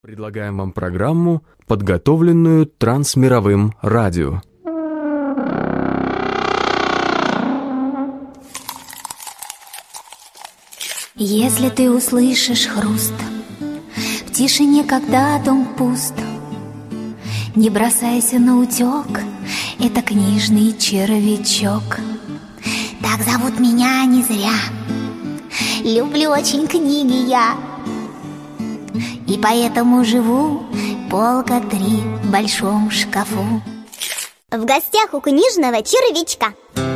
Предлагаем вам программу, подготовленную Трансмировым радио. Если ты услышишь хруст в тишине, когда дом пуст, не бросайся на утек, это книжный червячок. Так зовут меня не зря, люблю очень книги я, и поэтому живу полка 3 в большом шкафу. В гостях у книжного червячка.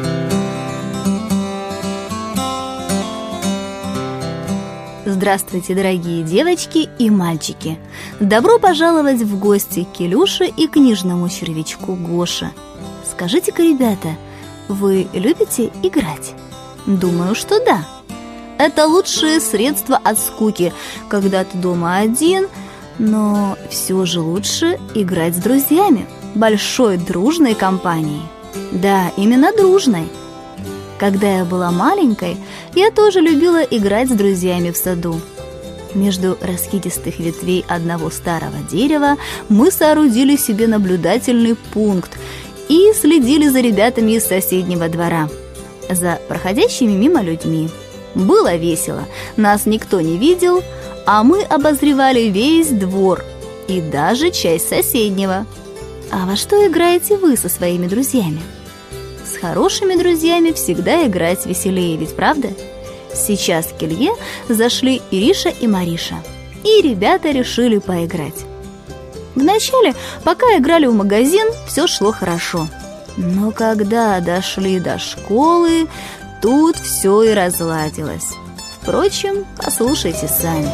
Здравствуйте, дорогие девочки и мальчики! Добро пожаловать в гости к Илюше и книжному червячку Гоше. Скажите-ка, ребята, вы любите играть? Думаю, что да. Это лучшее средство от скуки, когда ты дома один, но все же лучше играть с друзьями, большой дружной компанией. Да, именно дружной. Когда я была маленькой, я тоже любила играть с друзьями в саду. Между раскидистых ветвей одного старого дерева мы соорудили себе наблюдательный пункт и следили за ребятами из соседнего двора, за проходящими мимо людьми. Было весело, нас никто не видел, а мы обозревали весь двор и даже часть соседнего. А во что играете вы со своими друзьями? С хорошими друзьями всегда играть веселее, ведь правда? Сейчас к Илье зашли Ириша и Мариша, и ребята решили поиграть. Вначале, пока играли в магазин, все шло хорошо. Но когда дошли до школы, тут все и разладилось. Впрочем, послушайте сами.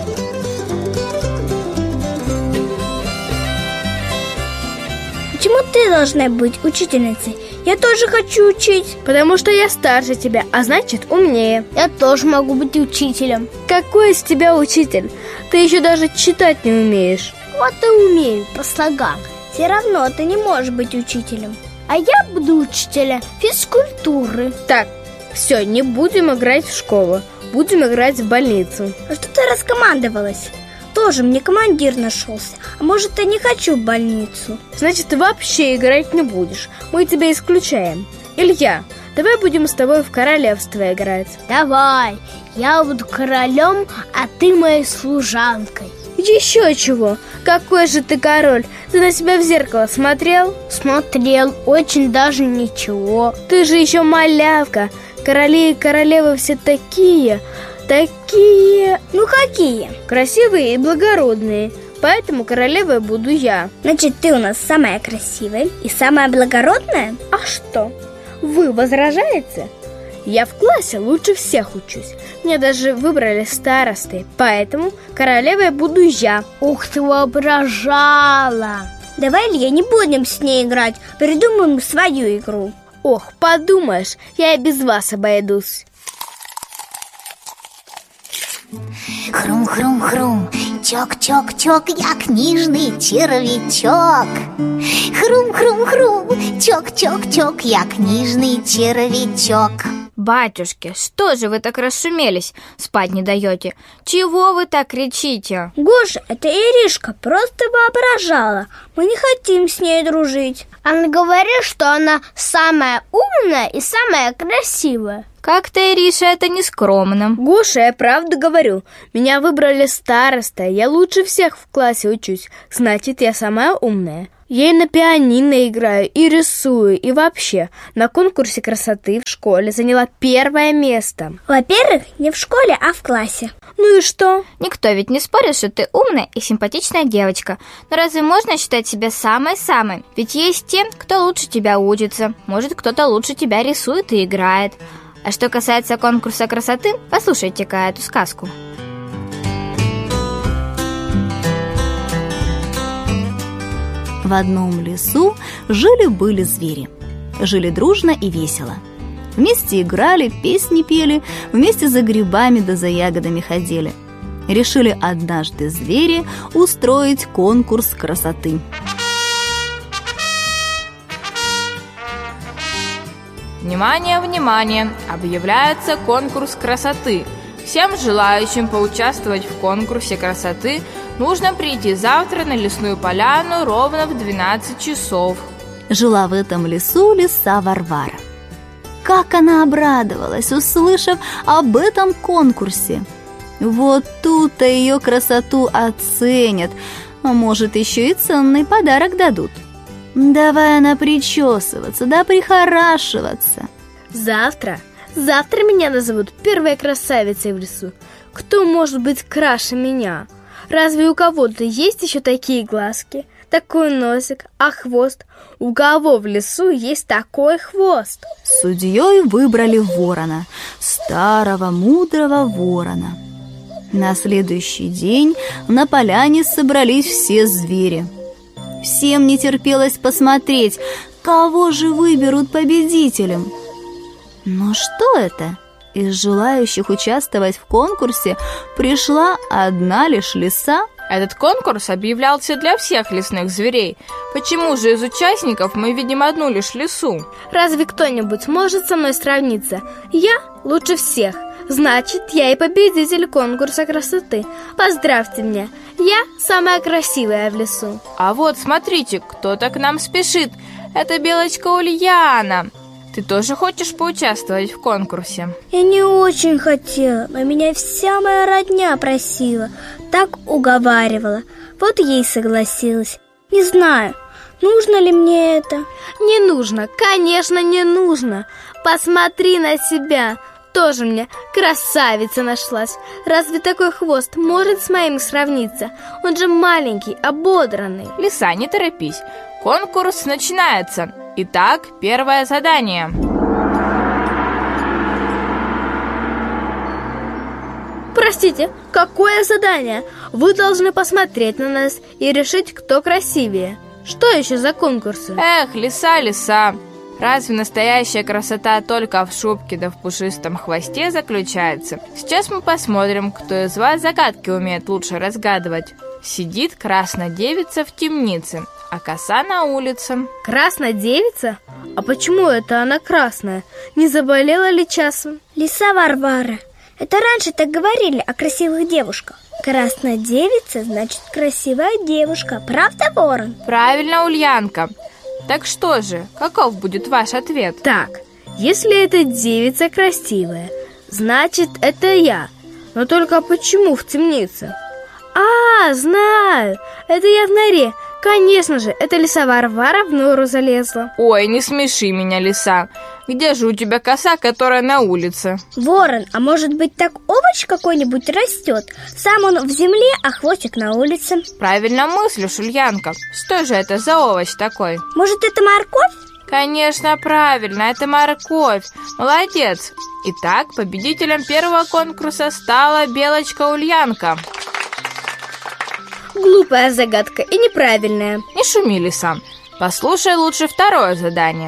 Почему ты должна быть учительницей? Я тоже хочу учить. Потому что я старше тебя, а значит умнее. Я тоже могу быть учителем. Какой из тебя учитель? Ты еще даже читать не умеешь. Вот и умею, по слогам. Все равно ты не можешь быть учителем. А я буду учителем физкультуры. Так, все, не будем играть в школу. Будем играть в больницу. А что ты раскомандовалась? Тоже мне командир нашелся. А может, я не хочу в больницу? Значит, ты вообще играть не будешь. Мы тебя исключаем. Илья, давай будем с тобой в королевство играть. Давай, я буду королем, а ты моей служанкой. Еще чего? Какой же ты король? Ты на себя в зеркало смотрел? Смотрел, очень даже ничего. Ты же еще малявка. Короли и королевы все такие... Ну какие? Красивые и благородные. Поэтому королевой буду я. Значит, ты у нас самая красивая и самая благородная? А что? Вы возражаете? Я в классе лучше всех учусь. Меня даже выбрали старостой. Поэтому королевой буду я. Ух ты, воображала! Давай, Илья, не будем с ней играть. Придумаем свою игру. Ох, подумаешь, я и без вас обойдусь. Хрум-хрум-хрум, чок-чок-чок, я книжный червячок. Хрум-хрум-хрум, чок-чок-чок, я книжный червячок. Батюшки, что же вы так расшумелись? Спать не даете? Чего вы так кричите? Гоша, это Иришка просто воображала. Мы не хотим с ней дружить. Она говорит, что она самая умная и самая красивая. Как-то, Ириша, это нескромно. Гоша, я правду говорю. Меня выбрали старостой. Я лучше всех в классе учусь. Значит, я самая умная. Я и на пианино играю, и рисую, и вообще на конкурсе красоты в школе заняла 1 место. Во-первых, не в школе, а в классе. Ну и что? Никто ведь не спорит, что ты умная и симпатичная девочка. Но разве можно считать себя самой-самой? Ведь есть те, кто лучше тебя учится. Может, кто-то лучше тебя рисует и играет. А что касается конкурса красоты, послушайте-ка эту сказку. В одном лесу жили-были звери. Жили дружно и весело. Вместе играли, песни пели, вместе за грибами да за ягодами ходили. Решили однажды звери устроить конкурс красоты. Внимание, внимание! Объявляется конкурс красоты. Всем желающим поучаствовать в конкурсе красоты нужно прийти завтра на лесную поляну ровно в 12 часов. Жила в этом лесу лиса Варвара. Как она обрадовалась, услышав об этом конкурсе. Вот тут-то ее красоту оценят, а может, еще и ценный подарок дадут. Давай она причесываться, да прихорашиваться. Завтра меня назовут первой красавицей в лесу. Кто может быть краше меня? Разве у кого-то есть еще такие глазки, такой носик, а хвост? У кого в лесу есть такой хвост? Судьей выбрали ворона, старого мудрого ворона. На следующий день на поляне собрались все звери. Всем не терпелось посмотреть, кого же выберут победителем. Но что это? Из желающих участвовать в конкурсе пришла одна лишь лиса. Этот конкурс объявлялся для всех лесных зверей. Почему же из участников мы видим одну лишь лису? Разве кто-нибудь может со мной сравниться? Я лучше всех. Значит, я и победитель конкурса красоты. Поздравьте меня, я самая красивая в лесу. А вот смотрите, кто-то к нам спешит. Это белочка Ульяна. Ты тоже хочешь поучаствовать в конкурсе? Я не очень хотела, но меня вся моя родня просила. Так уговаривала. Вот ей согласилась. Не знаю, нужно ли мне это? Не нужно, конечно, не нужно. Посмотри на себя. Тоже мне красавица нашлась. Разве такой хвост может с моим сравниться? Он же маленький, ободранный. Лиса, не торопись. Конкурс начинается. Итак, первое задание. Простите, какое задание? Вы должны посмотреть на нас и решить, кто красивее. Что еще за конкурсы? Эх, лиса, лиса. Разве настоящая красота только в шубке да в пушистом хвосте заключается? Сейчас мы посмотрим, кто из вас загадки умеет лучше разгадывать. Сидит красная девица в темнице, а коса на улице. Красная девица? А почему это она красная? Не заболела ли часом? Лиса Варвара. Это раньше так говорили о красивых девушках. Красная девица значит красивая девушка. Правда, ворон? Правильно, Ульянка. Так что же, каков будет ваш ответ? Так, если эта девица красивая, значит, это я. Но только почему в темнице? Знаю, это я в норе. Конечно же, это лиса Варвара в нору залезла. Ой, не смеши меня, лиса. Где же у тебя коса, которая на улице? Ворон, а может быть так овощ какой-нибудь растет? Сам он в земле, а хвостик на улице. Правильно мыслишь, Ульянка. Что же это за овощ такой? Может, это морковь? Конечно, правильно, это морковь. Молодец. Итак, победителем первого конкурса стала белочка Ульянка. Глупая загадка и неправильная. Не шуми, лиса. Послушай лучше второе задание.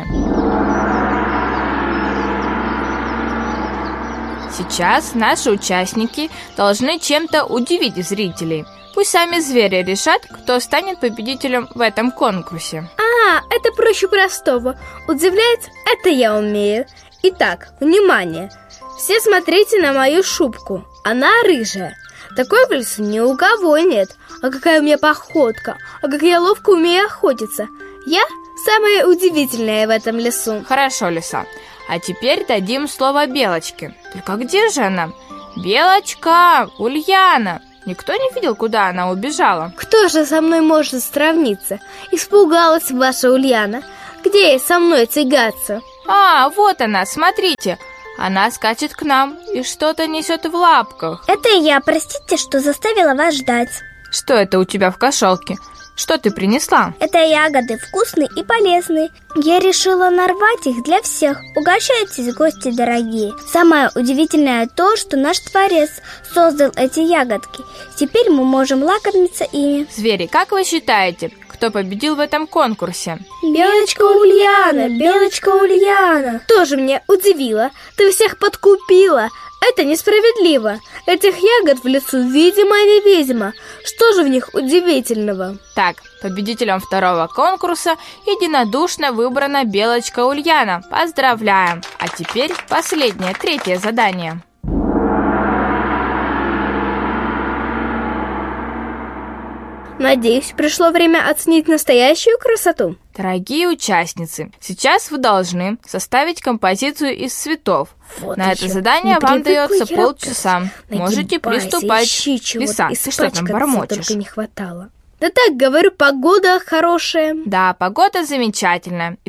Сейчас наши участники должны чем-то удивить зрителей. Пусть сами звери решат, кто станет победителем в этом конкурсе. Это проще простого. Удивлять это я умею. Итак, внимание. Все смотрите на мою шубку. Она рыжая. Такой в лесу ни у кого нет. А какая у меня походка, а как я ловко умею охотиться. Я самая удивительная в этом лесу. Хорошо, лиса. А теперь дадим слово белочке. Только где же она? Белочка! Ульяна! Никто не видел, куда она убежала? Кто же со мной может сравниться? Испугалась ваша Ульяна. Где ей со мной тягаться? Вот она, смотрите. Она скачет к нам и что-то несет в лапках. Это я, простите, что заставила вас ждать. Что это у тебя в кошелке? Что ты принесла? Это ягоды вкусные и полезные. Я решила нарвать их для всех. Угощайтесь, гости дорогие. Самое удивительное то, что наш Творец создал эти ягодки. Теперь мы можем лакомиться ими. Звери, как вы считаете, кто победил в этом конкурсе? Белочка Ульяна, белочка Ульяна. Тоже мне удивила. Ты всех подкупила. Это несправедливо. Этих ягод в лесу видимо-невидимо. Что же в них удивительного? Так, победителем второго конкурса единодушно выбрана белочка Ульяна. Поздравляем! А теперь последнее, третье задание. Надеюсь, пришло время оценить настоящую красоту. Дорогие участницы, сейчас вы должны составить композицию из цветов. Вот На это ещё. задание Не вам привыкла дается я полчаса. Можете Нагибайся, приступать ищи чего-то, писать. Ты что там испачкаться бормочешь? только не хватало. Да так, говорю, погода хорошая. Да, погода замечательная.